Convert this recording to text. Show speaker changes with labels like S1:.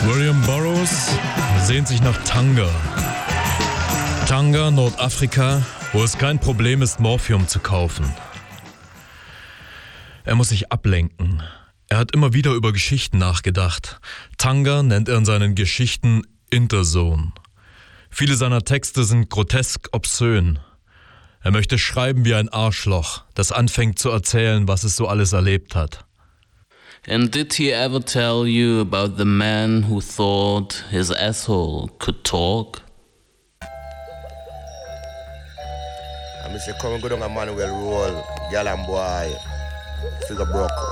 S1: William Burroughs sehnt sich nach Tanga. Tanga, Nordafrika, wo es kein Problem ist, Morphium zu kaufen. Er muss sich ablenken. Er hat immer wieder über Geschichten nachgedacht. Tanga nennt er in seinen Geschichten Interzone. Viele seiner Texte sind grotesk obszön. Er möchte schreiben wie ein Arschloch, das anfängt zu erzählen, was es so alles erlebt hat.
S2: And did he ever tell you about the man who thought his asshole could talk?
S3: I say, come and go down a Manuel roll, girl and boy, figure broke.